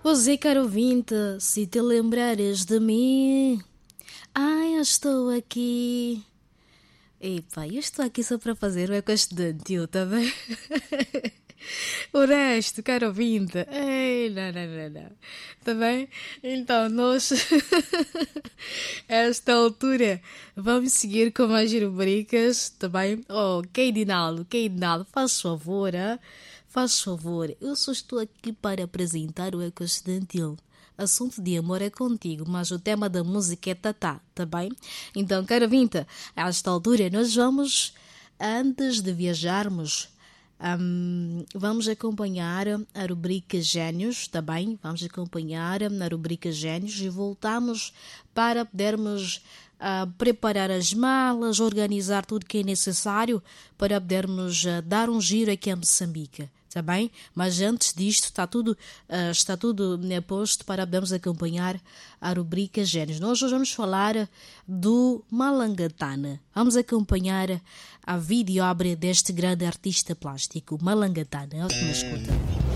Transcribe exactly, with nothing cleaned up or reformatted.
Pois é, caro ouvinte, se te lembrares de mim, ai, eu estou aqui. Epá, eu estou aqui só para fazer o eco estudantil, tá bem? O resto, caro ouvinte, ei, não, não, não, não. Tá bem? Então, nós, a esta altura, vamos seguir com mais rubricas, tá bem? Oh, Keidinaldo, Keidinaldo, faz favor, ah? Faz favor, eu só estou aqui para apresentar o eco estudantil. Assunto de amor é contigo, mas o tema da música é tatá, tá bem? Então, caro ouvinte, a esta altura nós vamos, antes de viajarmos, um, vamos acompanhar a rubrica Gênios, tá bem? Vamos acompanhar a rubrica Gênios e voltamos para podermos uh, preparar as malas, organizar tudo que é necessário para podermos uh, dar um giro aqui a Moçambique. Tá bem? Mas antes disto está tudo, uh, está tudo né, posto para podermos acompanhar a rubrica Gênios. Nós hoje vamos falar do Malangatana. Vamos acompanhar a videoobra deste grande artista plástico, Malangatana. É o que nos escuta.